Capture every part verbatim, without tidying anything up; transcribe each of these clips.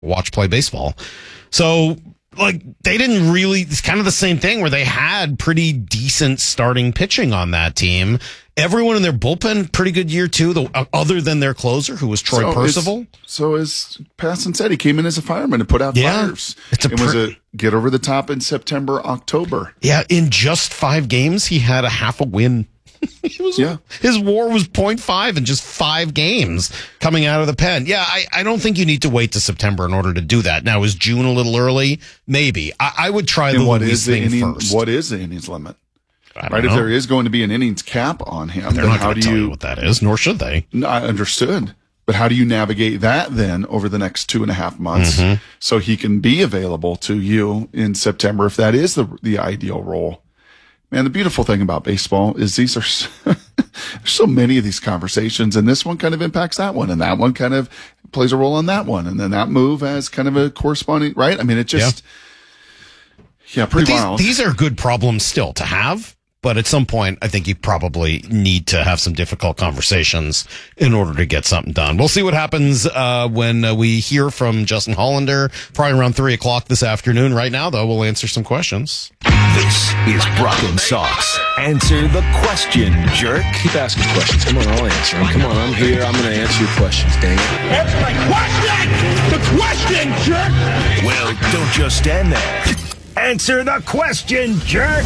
watch play baseball. So, like, they didn't really, it's kind of the same thing where they had pretty decent starting pitching on that team. Everyone in their bullpen, pretty good year too, the, uh, other than their closer, who was Troy so Percival. So as Passon said, he came in as a fireman to put out yeah, fires. It's a it was a get over the top in September, October. Yeah, in just five games, he had a half a win. He was, yeah. His WAR was point five in just five games coming out of the pen. Yeah, I, I don't think you need to wait to September in order to do that. Now, is June a little early? Maybe. I, I would try and the what Luis is the thing inning, first. What is the innings limit? Right, know. If there is going to be an innings cap on him, they're then not how going do to tell you, you what that is, nor should they. No, I understood. But how do you navigate that then over the next two and a half months mm-hmm. so he can be available to you in September if that is the the ideal role? Man, the beautiful thing about baseball is these are so, there's so many of these conversations, and this one kind of impacts that one, and that one kind of plays a role on that one, and then that move has kind of a corresponding, right? I mean, it just, yeah, yeah pretty these, wild. These are good problems still to have. But at some point, I think you probably need to have some difficult conversations in order to get something done. We'll see what happens uh, when uh, we hear from Justin Hollander, probably around three o'clock this afternoon. Right now, though, we'll answer some questions. This is Brock and Sox. Answer the question, jerk. Keep asking questions. Come on, I'll answer them. Come on, I'm here. I'm going to answer your questions, dang it. Answer my question! The question, jerk! Well, don't just stand there. Answer the question, jerk!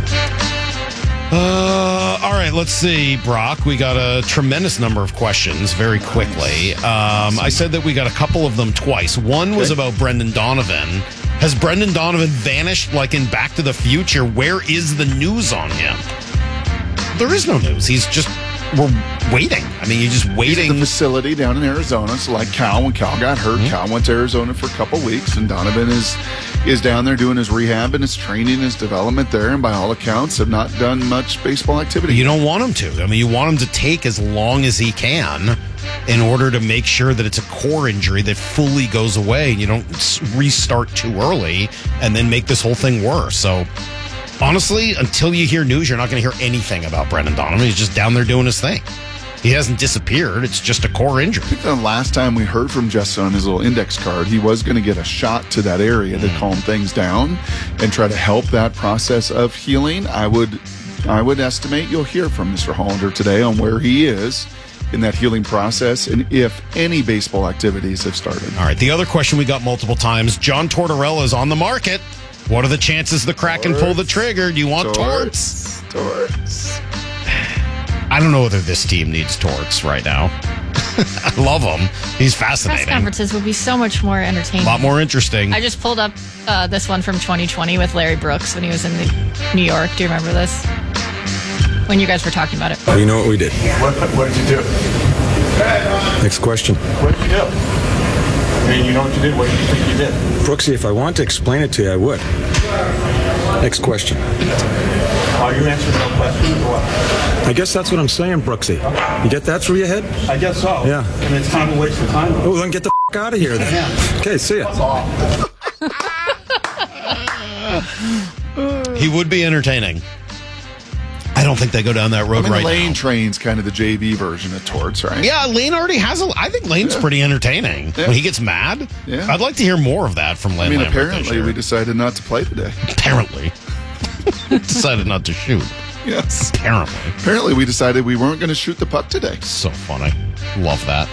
Uh, all right, let's see, Brock. We got a tremendous number of questions very quickly. Um, I said that we got a couple of them twice. One was about Brendan Donovan. Has Brendan Donovan vanished like in Back to the Future? Where is the news on him? There is no news. He's just, we're waiting. I mean, you're just waiting. He's at the facility down in Arizona. So like Cal, when Cal got hurt, mm-hmm. Cal went to Arizona for a couple weeks, and Donovan is is down there doing his rehab and his training, his development there, and by all accounts have not done much baseball activity. You don't want him to. I mean, you want him to take as long as he can in order to make sure that it's a core injury that fully goes away and you don't restart too early and then make this whole thing worse. So honestly, until you hear news, you're not going to hear anything about Brendan Donovan. He's just down there doing his thing. He hasn't disappeared. It's just a core injury. I think the last time we heard from Justin on his little index card, he was going to get a shot to that area mm. to calm things down and try to help that process of healing. I would, I would estimate you'll hear from Mister Hollander today on where he is in that healing process and if any baseball activities have started. All right. The other question we got multiple times, John Tortorella is on the market. What are the chances the Kraken pull the trigger? Do you want Torts? Torts. I don't know whether this team needs Torts right now. I love him. He's fascinating. Press conferences would be so much more entertaining. A lot more interesting. I just pulled up uh, this one from twenty twenty with Larry Brooks when he was in the New York. Do you remember this? When you guys were talking about it. Oh, you know what we did? What, what did you do? Next question. What did you do? I mean, you know what you did. What do you think you did? Brooksy, if I want to explain it to you, I would. Next question. Are you answering no questions or what? I guess that's what I'm saying, Brooksy. You get that through your head? I guess so. Yeah. And it's kind of a waste of time. Oh, then get the f*** out of here then. Yeah. Okay, see ya. He would be entertaining. I don't think they go down that road I mean, right Lane now. Train's kind of the J V version of Torts, right? Yeah, Lane already has a... I think Lane's yeah. pretty entertaining. Yeah. When he gets mad, yeah. I'd like to hear more of that from Lane I mean, Lambert apparently we decided not to play today. Apparently. Decided not to shoot. Yes. Apparently. Apparently we decided we weren't going to shoot the puck today. So funny. Love that.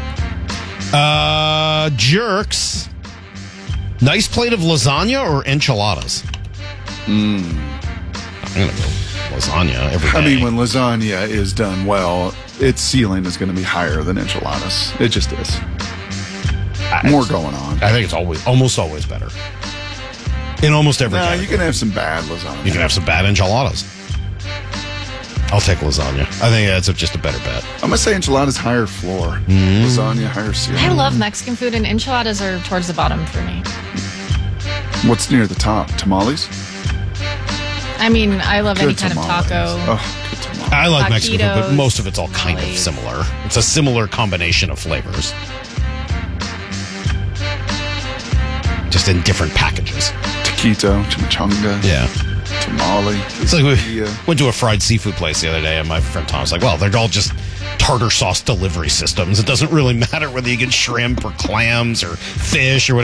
Uh, Jerks. Nice plate of lasagna or enchiladas? Mm. I'm going to go lasagna every day. I mean, when lasagna is done well, its ceiling is going to be higher than enchiladas. It just is. More it's, going on. I think it's always, almost always better. In almost every No, category. you can have some bad lasagna. You can have some bad enchiladas. I'll take lasagna. I think that's a, just a better bet. I'm going to say enchiladas higher floor. Mm. Lasagna higher ceiling. I love Mexican food, and enchiladas are towards the bottom for me. What's near the top? Tamales? I mean, I love Good any kind tamales. of taco. Oh, good tamales. I like Mexican food, but Taquitos, most of it's all kind of tamales. similar. It's a similar combination of flavors. Just in different packages. Taquito, chimichanga, Yeah. tamale. It's like we Yeah. went to a fried seafood place the other day, and my friend Tom was like, well, they're all just tartar sauce delivery systems. It doesn't really matter whether you get shrimp or clams or fish or whatever.